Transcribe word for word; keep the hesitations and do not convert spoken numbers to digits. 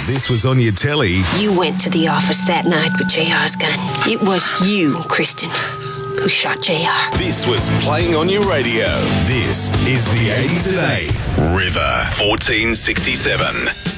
this was on your telly. You went to the office that night with J R's gun. It was you, Kristen, who shot J R. This was playing on your radio. This is the eighties at eight. River fourteen sixty-seven.